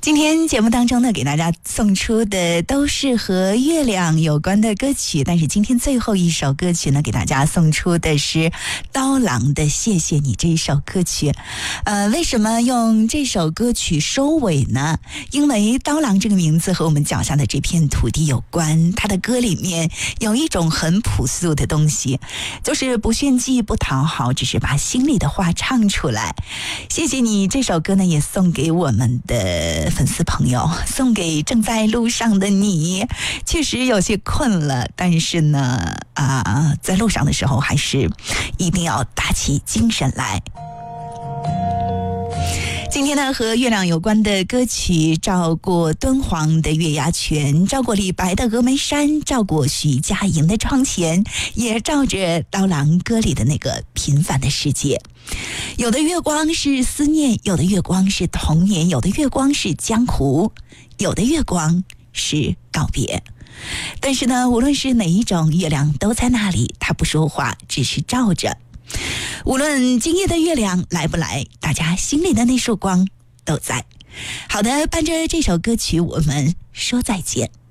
今天节目当中呢，给大家送出的都是和月亮有关的歌曲，但是今天最后一首歌曲呢，给大家送出的是刀郎的《谢谢你》这一首歌曲。为什么用这首歌曲收尾呢？因为刀郎这个名字和我们脚下的这片土地有关，他的歌里面有一种很朴素的东西，就是不炫技不讨好，只是把心里的话唱出来。谢谢你这首歌呢，也送给我们的粉丝朋友，送给正在路上的你。确实有些困了，但是呢在路上的时候还是一定要打起精神来。今天呢，和月亮有关的歌曲，照过敦煌的月牙泉，照过李白的峨眉山，照过徐佳莹的窗前，也照着刀郎歌里的那个平凡的世界。有的月光是思念，有的月光是童年，有的月光是江湖，有的月光是告别。但是呢，无论是哪一种，月亮都在那里，它不说话，只是照着。无论今夜的月亮来不来，大家心里的那束光都在。好的，伴着这首歌曲，我们说再见。